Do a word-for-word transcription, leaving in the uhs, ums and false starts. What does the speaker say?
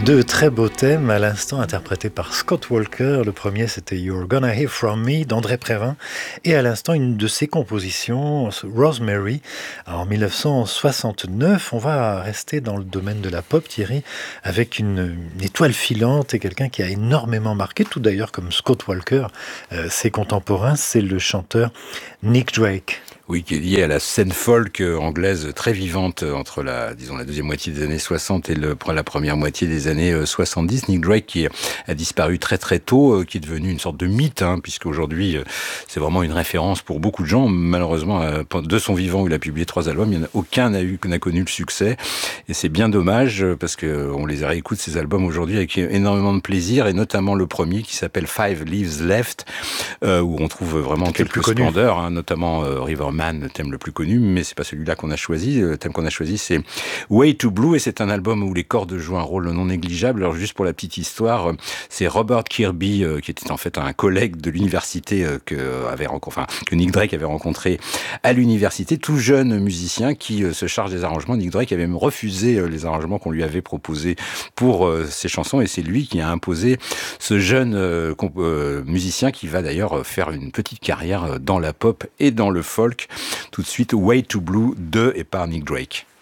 Deux très beaux thèmes à l'instant interprétés par Scott Walker. Le premier, c'était You're Gonna Hear From Me d'André Prévin. Et à l'instant, une de ses compositions, Rosemary, en mille neuf cent soixante-neuf. On va rester dans le domaine de la pop, Thierry, avec une, une étoile filante et quelqu'un qui a énormément marqué, tout d'ailleurs comme Scott Walker, euh, ses contemporains, c'est le chanteur Nick Drake. Oui, qui est lié à la scène folk anglaise très vivante entre la, disons, la deuxième moitié des années soixante et le, la première moitié des années soixante-dix. Nick Drake qui a disparu très très tôt, qui est devenu une sorte de mythe, hein, puisqu'aujourd'hui c'est vraiment une référence pour beaucoup de gens. Malheureusement, de son vivant, il a publié trois albums, il n'y en a aucun n'a eu, n'a connu le succès, et c'est bien dommage parce que on les réécoute ces albums aujourd'hui avec énormément de plaisir, et notamment le premier qui s'appelle Five Leaves Left, euh, où on trouve vraiment C'était quelques splendeurs, hein, notamment euh, River Man, le thème le plus connu, mais c'est pas celui-là qu'on a choisi. Le thème qu'on a choisi, c'est Way to Blue, et c'est un album où les cordes jouent un rôle non négligeable. Alors juste pour la petite histoire, c'est Robert Kirby, euh, qui était en fait un collègue de l'université euh, que avait rencontré, enfin, que Nick Drake avait rencontré à l'université, tout jeune musicien qui euh, se charge des arrangements. Nick Drake avait même refusé euh, les arrangements qu'on lui avait proposés pour euh, ses chansons, et c'est lui qui a imposé ce jeune euh, comp- euh, musicien qui va d'ailleurs faire une petite carrière dans la pop et dans le folk. Tout de suite, Way to Blue de et par Nick Drake.